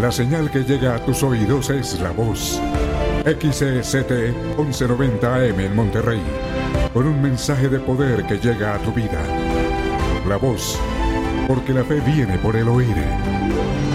La señal que llega a tus oídos es La Voz. XCT 1190 AM en Monterrey. Con un mensaje de poder que llega a tu vida. La Voz, porque la fe viene por el oír.